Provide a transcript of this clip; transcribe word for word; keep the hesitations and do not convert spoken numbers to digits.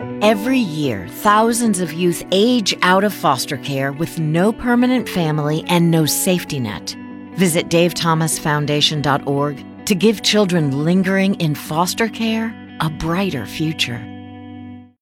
Every year, thousands of youth age out of foster care with no permanent family and no safety net. Visit dave thomas foundation dot org to give children lingering in foster care a brighter future.